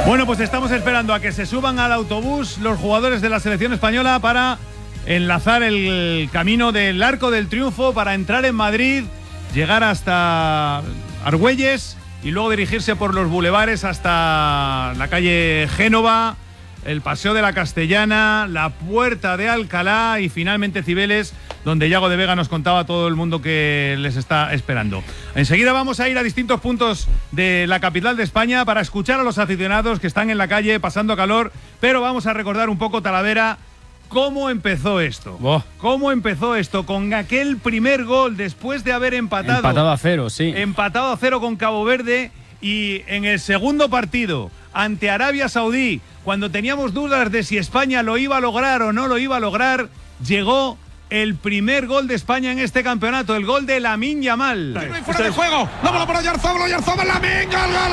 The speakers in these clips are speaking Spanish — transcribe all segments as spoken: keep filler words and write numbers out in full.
Bueno, pues estamos esperando a que se suban al autobús los jugadores de la selección española para enlazar el camino del Arco del Triunfo, para entrar en Madrid, llegar hasta Argüelles y luego dirigirse por los bulevares hasta la calle Génova, el Paseo de la Castellana, la Puerta de Alcalá y finalmente Cibeles, donde Yago de Vega nos contaba a todo el mundo que les está esperando. Enseguida vamos a ir a distintos puntos de la capital de España para escuchar a los aficionados que están en la calle pasando calor, pero vamos a recordar un poco, Talavera, cómo empezó esto. Oh. ¿Cómo empezó esto? Con aquel primer gol después de haber empatado. Empatado a cero, sí. Empatado a cero con Cabo Verde, y en el segundo partido ante Arabia Saudí, cuando teníamos dudas de si España lo iba a lograr o no lo iba a lograr, llegó el primer gol de España en este campeonato, el gol de Lamine Yamal. No hay fuera de juego, la bola para Oyarzabal, Oyarzabal, Lamine, gol, gol,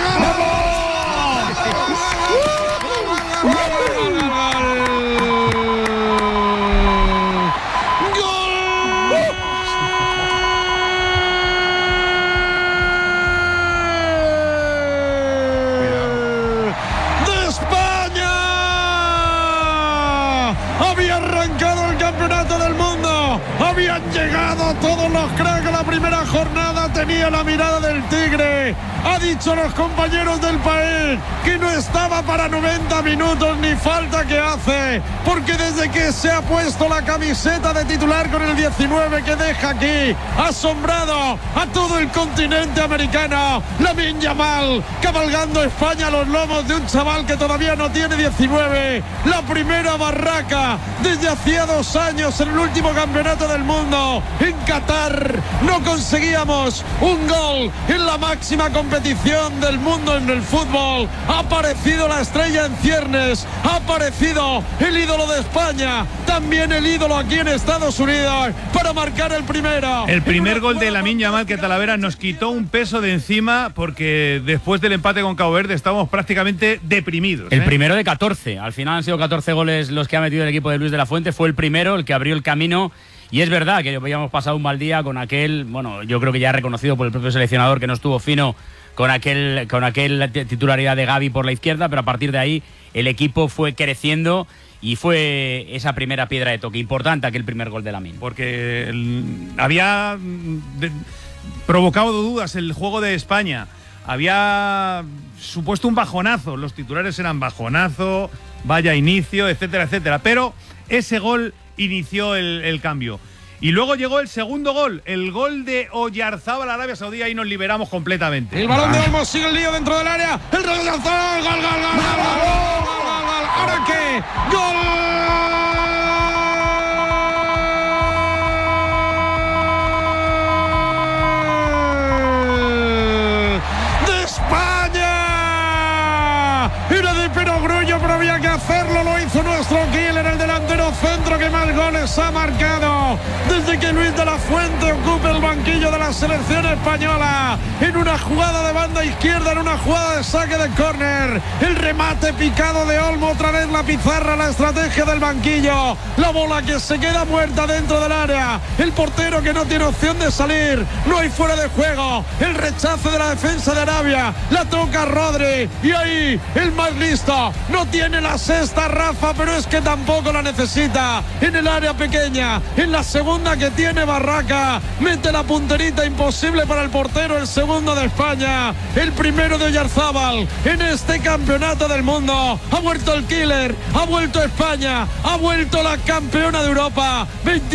gol, gol, gol, de España. Había arrancado el campeonato del mundo, habían llegado todos los cracks de la primera jornada, tenía la mirada del tigre, ha dicho a los compañeros del país que no estaba para noventa minutos ni falta que hace, porque desde que se ha puesto la camiseta de titular con el diecinueve que deja aquí, asombrado a todo el continente americano, Lamine Yamal, cabalgando España a los lomos de un chaval que todavía no tiene diecinueve, la primera barraca desde hacía dos años en el último campeonato del mundo en Qatar. No conseguíamos un gol en la máxima competición del mundo en el fútbol. Ha aparecido la estrella en ciernes, ha aparecido el ídolo de España, también el ídolo aquí en Estados Unidos para marcar el primero. El primer gol de Lamine Yamal, que Talavera nos quitó un peso de encima, porque después del empate con Cabo Verde estábamos prácticamente deprimidos. El ¿eh? primero de catorce. Al final han sido catorce goles los que ha metido el equipo de Luis de la Fuente. Fue el primero, el que abrió el camino. Y es verdad que habíamos pasado un mal día con aquel, bueno, yo creo que ya reconocido por el propio seleccionador, que no estuvo fino con aquel con aquel titularidad de Gavi por la izquierda, pero a partir de ahí el equipo fue creciendo y fue esa primera piedra de toque importante, aquel primer gol de Lamine. Porque el, había de, provocado dudas el juego de España, había supuesto un bajonazo, los titulares eran bajonazo, vaya inicio, etcétera, etcétera, pero ese gol inició el, el cambio. Y luego llegó el segundo gol, el gol de Oyarzabal a Arabia Saudí, ahí nos liberamos completamente. El balón de Olmos sigue el lío dentro del área, el de Oyarzabal, gol, gol, gol, gol, gol, gol, gol, gol, ¿ahora qué? ¡Gol de España! Era de perogrullo, pero había que hacerlo, lo hizo nuestro killer, el delantero centro que más goles ha marcado desde que Luis de la Fuente ocupa el banquillo de la selección española, en una jugada de banda izquierda, en una jugada de saque de córner, el remate picado de Olmo, otra vez la pizarra, la estrategia del banquillo, la bola que se queda muerta dentro del área, el portero que no tiene opción de salir, no hay fuera de juego, el rechazo de la defensa de Arabia, la toca Rodri, y ahí el más listo, no tiene la sexta Rafa, pero es que tampoco la necesita, en el área pequeña, en la segunda que tiene Barraca, mete la punterita imposible para el portero, el segundo de España, el primero de Oyarzabal en este campeonato del mundo. Ha vuelto el killer, ha vuelto España, ha vuelto la campeona de Europa.